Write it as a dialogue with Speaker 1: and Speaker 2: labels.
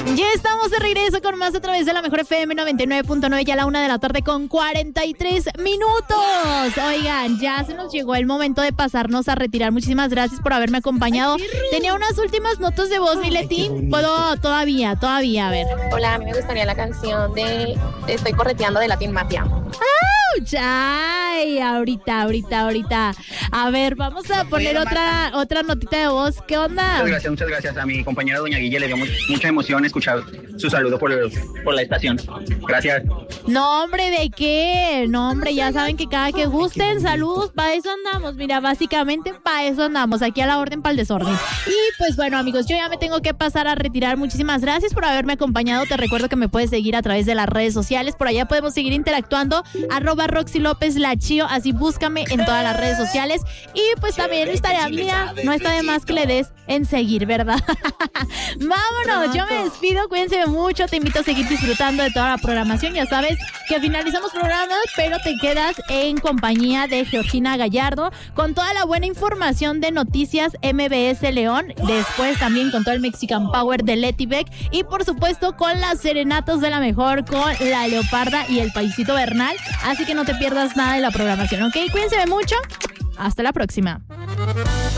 Speaker 1: Ya estamos de regreso con más a través de la Mejor FM 99.9, ya a la 1:43 con 43 minutos. Oigan, ya se nos llegó el momento de pasarnos a retirar. Muchísimas gracias por haberme acompañado. Tenía unas últimas notas de voz, mi Leti. Puedo todavía, a ver.
Speaker 2: Hola, a mí me gustaría la canción de Estoy correteando de Latin Mafia.
Speaker 1: Ay, ahorita. A ver, vamos a poner otra notita de voz. ¿Qué onda?
Speaker 3: Muchas gracias. A mi compañera doña Guille le dio mucha emoción escuchar su saludo por la estación. Gracias.
Speaker 1: No, hombre, ¿de qué? No, hombre, ya saben que cada que gusten, saludos, para eso andamos. Mira, básicamente para eso andamos, aquí a la orden para el desorden. Y pues bueno, amigos, yo ya me tengo que pasar a retirar. Muchísimas gracias por haberme acompañado. Te recuerdo que me puedes seguir a través de las redes sociales. Por allá podemos seguir interactuando. @Roxy López La Chío, así búscame en todas las redes sociales. Y pues también estaría, mira, no está de más que le des en seguir, ¿verdad? Vámonos, yo me despido, cuídense mucho, te invito a seguir disfrutando de toda la programación. Ya sabes que finalizamos programas, pero te quedas en compañía de Georgina Gallardo con toda la buena información de Noticias MBS León, después también con todo el Mexican Power de Leti Beck y por supuesto con las serenatas de la mejor con la Leoparda y el Paisito Bernal, así que no te pierdas nada de la programación, ¿ok? Cuídense mucho, hasta la próxima.